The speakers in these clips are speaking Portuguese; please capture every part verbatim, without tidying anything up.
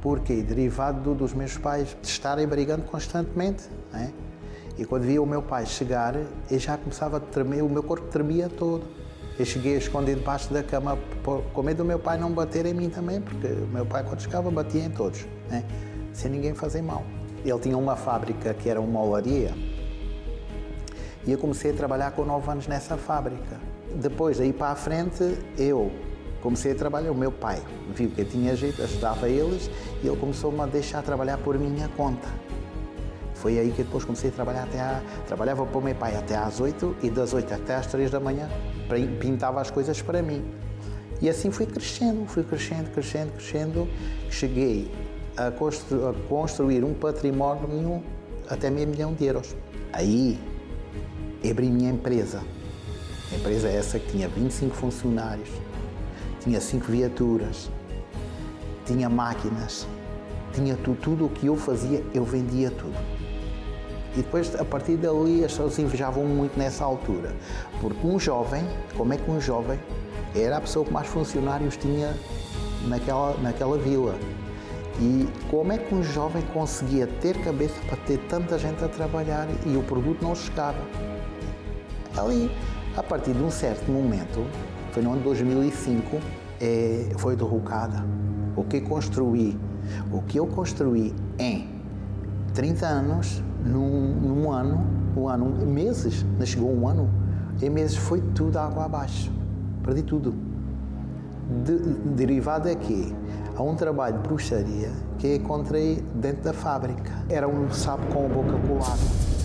Porque derivado dos meus pais estarem brigando constantemente, né? E quando via o meu pai chegar, eu já começava a tremer, o meu corpo tremia todo. Eu cheguei a esconder debaixo da cama, com medo do meu pai não bater em mim também, porque o meu pai, quando chegava, batia em todos, né? Sem ninguém fazer mal. Ele tinha uma fábrica que era uma olaria, e eu comecei a trabalhar com nove anos nessa fábrica. Depois, daí para a frente, eu comecei a trabalhar. O meu pai viu que eu tinha jeito, ajudava eles, e ele começou-me a deixar trabalhar por minha conta. Foi aí que depois comecei a trabalhar até à... Trabalhava para o meu pai até às oito, e das oito até às três da manhã, pintava as coisas para mim. E assim fui crescendo, fui crescendo, crescendo, crescendo. Cheguei a, constru... a construir um património até meio milhão de euros. Aí, abri minha empresa. A empresa é essa que tinha vinte e cinco funcionários, tinha cinco viaturas, tinha máquinas, tinha tudo, tudo o que eu fazia, eu vendia tudo. E depois, a partir dali, as pessoas invejavam muito nessa altura, porque um jovem, como é que um jovem era a pessoa que mais funcionários tinha naquela, naquela vila? E como é que um jovem conseguia ter cabeça para ter tanta gente a trabalhar e o produto não chegava? Ali, a partir de um certo momento, foi no ano de dois mil e cinco, é, foi derrocada. O que construí, o que eu construí em trinta anos, num, num ano, um ano, meses, não chegou um ano, em meses foi tudo água abaixo. Perdi tudo. De, derivado aqui, há um trabalho de bruxaria que encontrei dentro da fábrica. Era um sapo com a boca colada.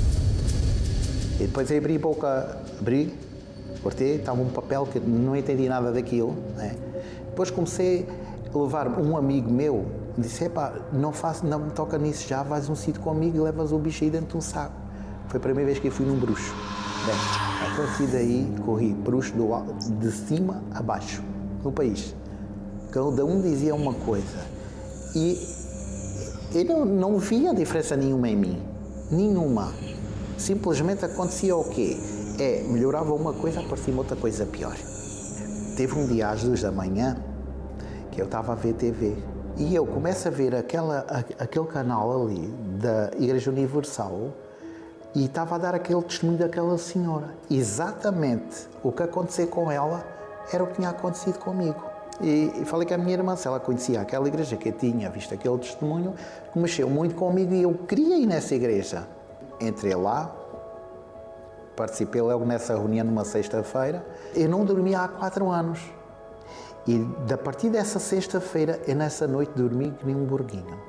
E depois abri a boca, abri, cortei, estava um papel que não entendi nada daquilo, né? Depois comecei a levar um amigo meu, disse, epá, não, faço, não me toca nisso já, vais um sítio comigo e levas o bicho aí dentro de um saco. Foi a primeira vez que eu fui num bruxo. Bem, a partir daí corri bruxo do, de cima a baixo, no país. Cada um dizia uma coisa. E eu não, não via diferença nenhuma em mim, nenhuma. Simplesmente acontecia o quê? É, melhorava uma coisa, aparecia outra coisa pior. Teve um dia às duas da manhã que eu estava a ver T V e eu começo a ver aquela, aquele canal ali da Igreja Universal e estava a dar aquele testemunho daquela senhora. Exatamente o que aconteceu com ela era o que tinha acontecido comigo. E, e falei com a minha irmã, se ela conhecia aquela igreja que eu tinha visto aquele testemunho, que mexeu muito comigo e eu queria ir nessa igreja. Entrei lá, participei logo nessa reunião numa sexta-feira. Eu não dormia há quatro anos. E a partir dessa sexta-feira, eu nessa noite dormi que nem um burguinho.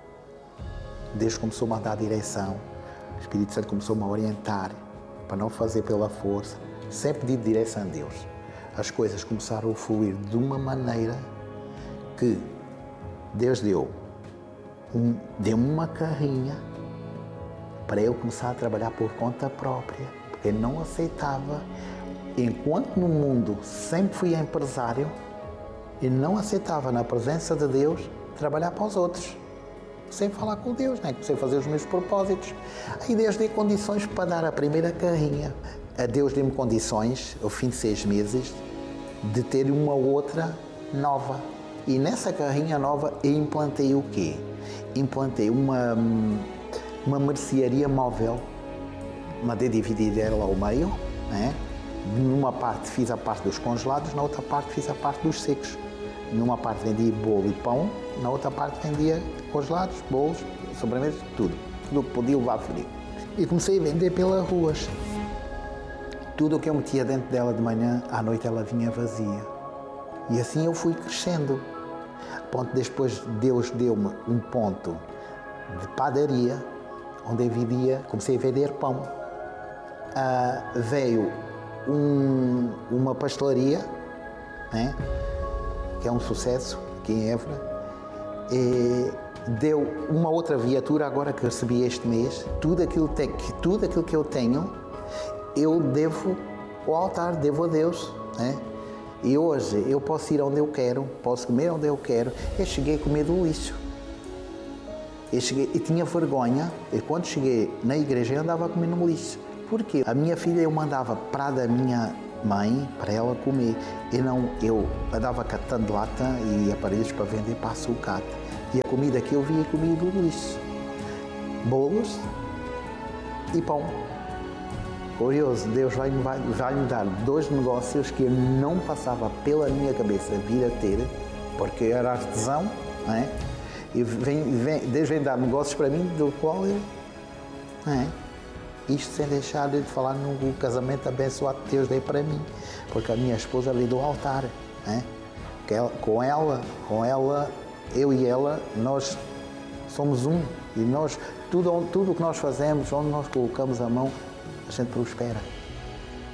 Deus começou-me a dar direção, o Espírito Santo começou-me a orientar para não fazer pela força. Sempre pedi direção a Deus. As coisas começaram a fluir de uma maneira que Deus deu, um, deu-me uma carrinha para eu começar a trabalhar por conta própria, porque eu não aceitava, enquanto no mundo sempre fui empresário, eu não aceitava na presença de Deus trabalhar para os outros, sem falar com Deus, né? Sem fazer os meus propósitos. Aí Deus deu condições para dar a primeira carrinha. A Deus deu-me condições, ao fim de seis meses, de ter uma outra nova. E nessa carrinha nova eu implantei o quê? Implantei uma... uma mercearia móvel, mandei dividir ela ao meio, né? Numa parte fiz a parte dos congelados, na outra parte fiz a parte dos secos. Numa parte vendia bolo e pão, na outra parte vendia congelados, bolos, sobremesas, tudo. Tudo que podia levar frio. E comecei a vender pelas ruas. Tudo o que eu metia dentro dela de manhã, à noite ela vinha vazia. E assim eu fui crescendo. A ponto de depois Deus deu-me um ponto de padaria, onde eu vendia, comecei a vender pão. Uh, veio um, uma pastelaria, né, que é um sucesso aqui em Évora, e deu uma outra viatura agora que recebi este mês. Tudo aquilo, te, tudo aquilo que eu tenho, eu devo ao altar, devo a Deus, né? E hoje eu posso ir onde eu quero, posso comer onde eu quero. Eu cheguei a comer do lixo. Eu cheguei e tinha vergonha, e quando cheguei na igreja eu andava a comer no lixo. Porquê? A minha filha eu mandava para a da minha mãe, para ela comer. E não, eu andava catando lata e aparelhos para vender para a sucata. E a comida que eu vi, eu comi tudo isso. Bolos e pão. Curioso, Deus vai-me vai, vai dar dois negócios que eu não passava pela minha cabeça vir a ter, porque eu era artesão, não é? E vem, vem, Deus vem dar negócios para mim, do qual eu... Não é? Isto sem deixar de falar no casamento abençoado que Deus deu para mim, porque a minha esposa veio do altar, não é? Com ela, com ela, eu e ela, nós somos um. E nós, tudo o tudo que nós fazemos, onde nós colocamos a mão, a gente prospera.